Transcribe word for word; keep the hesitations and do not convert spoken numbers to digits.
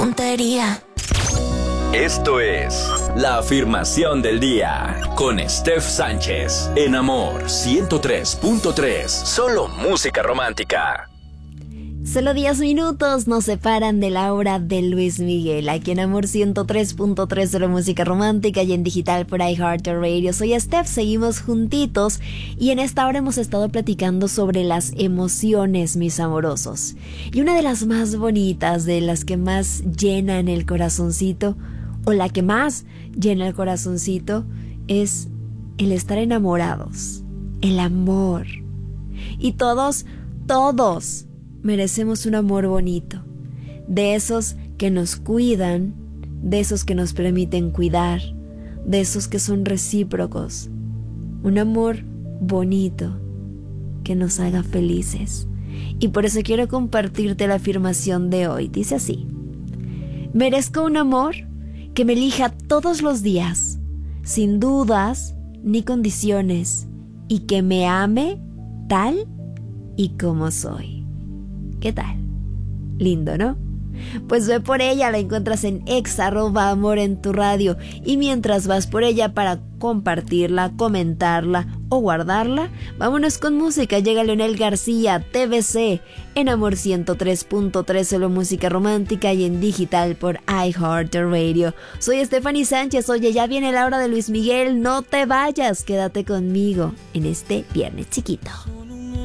puntería. Esto es La Afirmación del Día con Steph Sánchez en Amor ciento tres punto tres. Solo música romántica. Solo diez minutos nos separan de la hora de Luis Miguel. Aquí en Amor ciento tres punto tres, solo música romántica, y en digital por iHeartRadio. Soy Steph, seguimos juntitos y en esta hora hemos estado platicando sobre las emociones, mis amorosos. Y una de las más bonitas, de las que más llenan el corazoncito, o la que más llena el corazoncito, es el estar enamorados, el amor. Y todos, todos merecemos un amor bonito, de esos que nos cuidan, de esos que nos permiten cuidar, de esos que son recíprocos. Un amor bonito que nos haga felices. Y por eso quiero compartirte la afirmación de hoy. Dice así: merezco un amor que me elija todos los días, sin dudas ni condiciones, y que me ame tal y como soy. ¿Qué tal? Lindo, ¿no? Pues ve por ella, la encuentras en ex arroba amor en tu radio. Y mientras vas por ella para compartirla, comentarla o guardarla, vámonos con música. Llega Leonel García, T V C, en Amor ciento tres punto tres, solo música romántica, y en digital por iHeartRadio. Soy Stephanie Sánchez. Oye, ya viene la hora de Luis Miguel. No te vayas, quédate conmigo en este viernes chiquito.